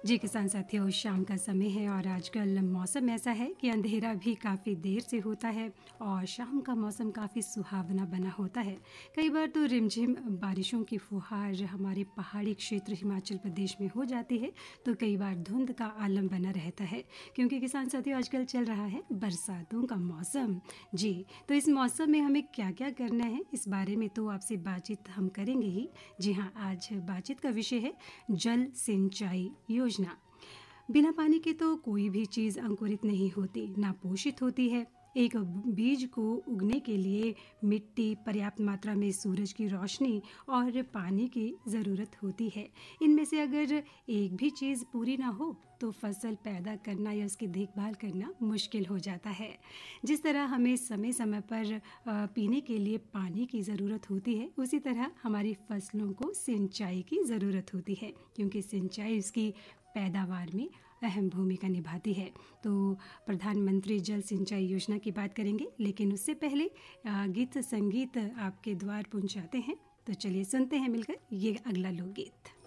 जी किसान साथियों, शाम का समय है और आजकल मौसम ऐसा है कि अंधेरा भी काफ़ी देर से होता है और शाम का मौसम काफ़ी सुहावना बना होता है। कई बार तो रिमझिम बारिशों की फुहार हमारे पहाड़ी क्षेत्र हिमाचल प्रदेश में हो जाती है, तो कई बार धुंध का आलम बना रहता है, क्योंकि किसान साथियों आजकल चल रहा है बरसातों का मौसम। जी, तो इस मौसम में हमें क्या-क्या करना है, इस बारे में तो आपसे बातचीत हम करेंगे ही। जी हाँ, आज बातचीत का विषय है जल सिंचाई योजना। बिना पानी के तो कोई भी चीज़ अंकुरित नहीं होती, ना पोषित होती है। एक बीज को उगने के लिए मिट्टी, पर्याप्त मात्रा में सूरज की रोशनी और पानी की ज़रूरत होती है। इनमें से अगर एक भी चीज़ पूरी ना हो तो फसल पैदा करना या उसकी देखभाल करना मुश्किल हो जाता है। जिस तरह हमें समय समय पर पीने के लिए पानी की ज़रूरत होती है, उसी तरह हमारी फसलों को सिंचाई की ज़रूरत होती है, क्योंकि सिंचाई उसकी पैदावार में अहम भूमिका निभाती है। तो प्रधानमंत्री जल सिंचाई योजना की बात करेंगे, लेकिन उससे पहले गीत संगीत आपके द्वार पहुंचाते हैं। तो चलिए सुनते हैं मिलकर ये अगला लोकगीत।